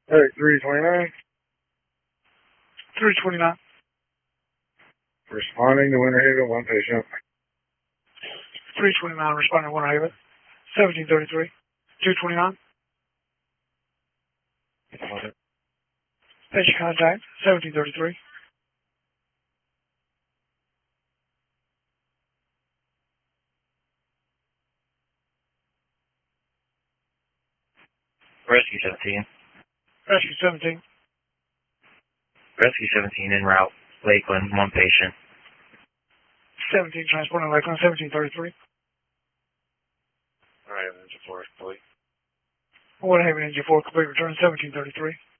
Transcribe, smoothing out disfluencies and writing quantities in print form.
Hey, 329. 329. Responding to Winter Haven, one patient. 329, responding to Winter Haven. 1733. 229. Patient contact, 1733. Rescue 17. Rescue 17. Rescue 17 en route. Lakeland, one patient. 17, transporting Lakeland, 1733. Alright, Ninja 4, complete. Winter Haven, NG4, complete return, 1733.